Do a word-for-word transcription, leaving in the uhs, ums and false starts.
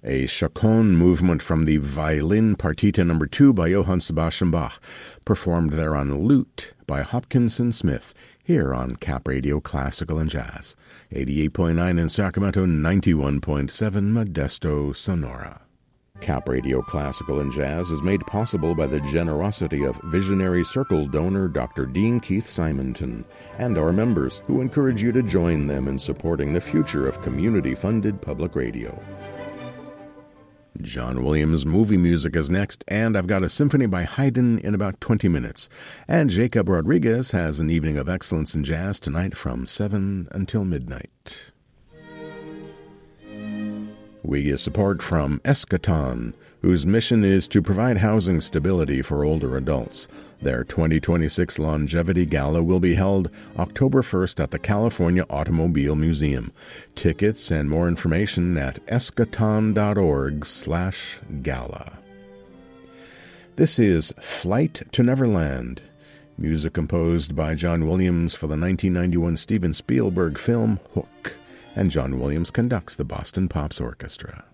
a chaconne movement from the Violin Partita number two by Johann Sebastian Bach, performed there on lute by Hopkinson Smith, here on Cap Radio Classical and Jazz, eighty-eight point nine in Sacramento, ninety-one point seven Modesto, Sonora. Cap Radio Classical and Jazz is made possible by the generosity of Visionary Circle donor Doctor Dean Keith Simonton and our members, who encourage you to join them in supporting the future of community-funded public radio. John Williams movie music is next, and I've got a symphony by Haydn in about twenty minutes. And Jacob Rodriguez has an evening of excellence in jazz tonight from seven until midnight. We get support from Eschaton, whose mission is to provide housing stability for older adults. Their twenty twenty-six Longevity Gala will be held October first at the California Automobile Museum. Tickets and more information at eschaton.org slash gala. This is Flight to Neverland, music composed by John Williams for the nineteen ninety-one Steven Spielberg film Hook, and John Williams conducts the Boston Pops Orchestra.